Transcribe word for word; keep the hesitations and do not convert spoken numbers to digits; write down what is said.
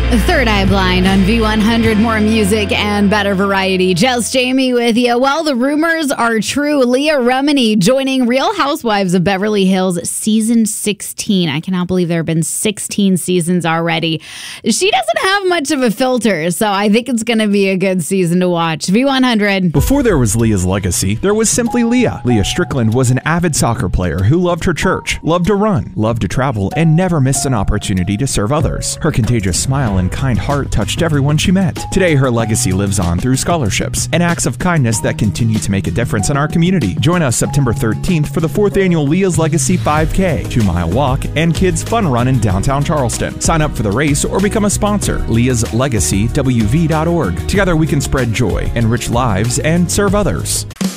Third Eye Blind on V one hundred. More music and better variety. Just Jamie with you. Well, the rumors are true. Leah Remini joining Real Housewives of Beverly Hills season sixteen. I cannot believe there have been sixteen seasons already. She doesn't have much of a filter, so I think it's going to be a good season to watch. V one hundred. Before there was Leah's legacy, there was simply Leah. Leah Strickland was an avid soccer player who loved her church, loved to run, loved to travel, and never missed an opportunity to serve others. Her contagious smile and kind heart touched everyone she met. Today, her legacy lives on through scholarships and acts of kindness that continue to make a difference in our community. Join us September thirteenth for the fourth annual Leah's Legacy five K, two mile walk, and kids fun run in downtown Charleston. Sign up for the race or become a sponsor. Leah's Legacy W V dot org. Together we can spread joy, enrich lives, and serve others.